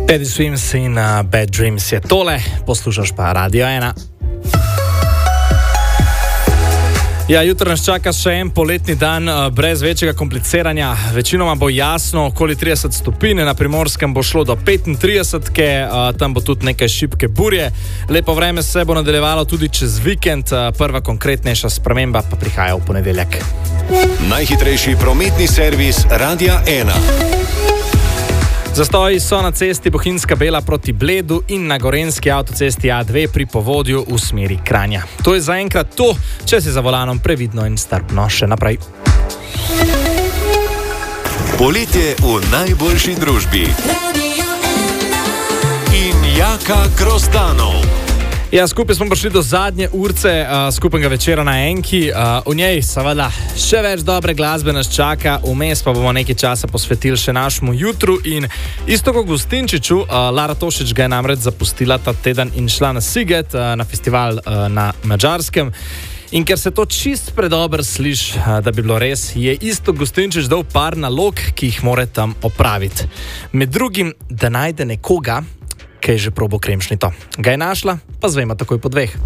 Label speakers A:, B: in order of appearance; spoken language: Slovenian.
A: Teddy Swims in Bad Dreams je tole, poslušaš pa Radio 1. Ja, jutro nas čaka še en poletni dan brez večjega kompliciranja. Večinoma bo jasno, okoli 30 stopinj, na Primorskem bo šlo do 35, tam bo tudi nekaj šibke burje. Lepo vreme se bo nadaljevalo tudi čez vikend, prva konkretnejša sprememba pa prihaja v ponedeljek.
B: Najhitrejši prometni servis Radia 1.
A: Zastoji so na cesti Bohinjska Bela proti Bledu in na gorenjski avtocesti A2 pri Povodju v smeri Kranja. To je zaenkrat to, če si za volanom previdno in strpno še naprej.
B: Poletje v najboljši družbi. In Jaka Grozdanov.
A: Ja, skupaj smo prišli do zadnje urce skupnega večera na Enki. V njej seveda še več dobre glasbe nas čaka, vmes pa bomo nekaj časa posvetili še našemu jutru in Iztoku Gustinčiču. Lara Tošić ga je namreč zapustila ta teden in šla na Sziget, na festival na Madžarskem. In ker se to čist predober sliši, da bi bilo res, je Iztok Gustinčič dal par nalog, ki jih mora tam opraviti. Med drugim, da najde nekoga, ki je že probo kremšnito. Ga je našla, pa zvema takoj po dveh.